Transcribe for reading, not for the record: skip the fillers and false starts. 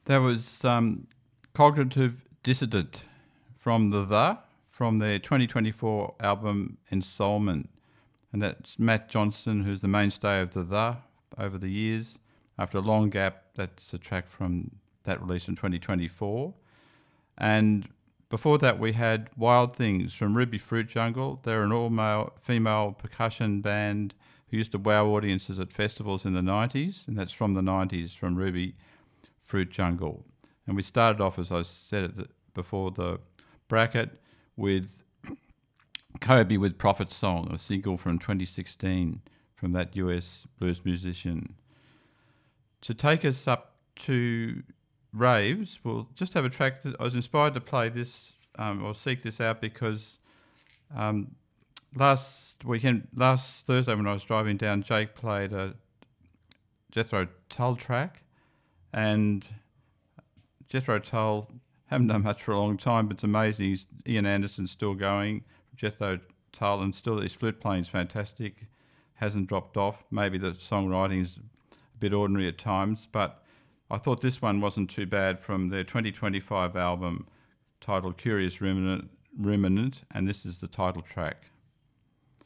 That was Cognitive Dissident from from their 2024 album Ensoulment. And that's Matt Johnson, who's the mainstay of The over the years. After a long gap, that's a track from that release in 2024. And before that, we had Wild Things from Ruby Fruit Jungle. They're an all-male, female percussion band who used to wow audiences at festivals in the 90s, and that's from the 90s, from Ruby Fruit Jungle. And we started off, as I said before the bracket, with Kobe with Prophet Song, a single from 2016 from that US blues musician. To take us up to raves, we'll just have a track that I was inspired to play this or seek this out because last Thursday when I was driving down, Jake played a Jethro Tull track, and Jethro Tull haven't done much for a long time, but it's amazing. Ian Anderson's still going, Jethro Tull, and still his flute playing is fantastic, hasn't dropped off. Maybe the songwriting is a bit ordinary at times, but I thought this one wasn't too bad from their 2025 album titled Curious Ruminant, and this is the title track.